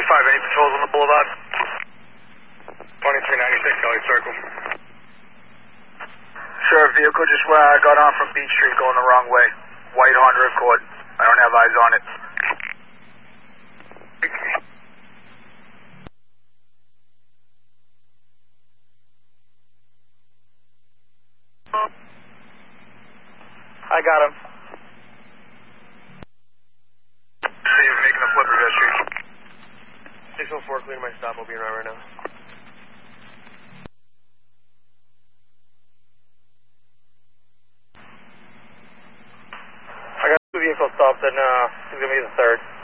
any patrols on the boulevard? 2396, Elliott Circle. Sure, vehicle just got on from Beach Street going the wrong way. White Honda Accord. I don't have eyes on it. I got him. See you making a flip reverse street. 604, clear my stop. I'll be around right now. I got 2 vehicles stopped, and he's going to be the third.